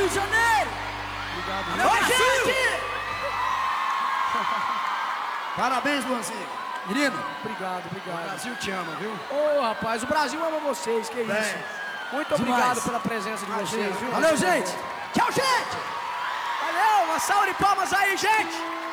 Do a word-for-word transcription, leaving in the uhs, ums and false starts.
Rio de Janeiro! Obrigado. Valeu, gente! Parabéns, Luanzinho. Menino, Obrigado, obrigado. o Brasil te ama, viu? Ô, rapaz, o Brasil ama vocês, que Bem, isso. Muito demais. obrigado pela presença de vocês, viu? Valeu, gente! Tchau, gente! Valeu, uma salva de palmas aí, gente!